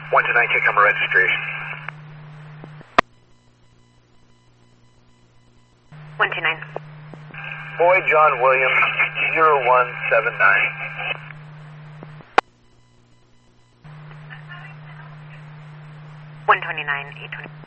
129, check number registration. 129. Boy John Williams, 0179. 129, 820.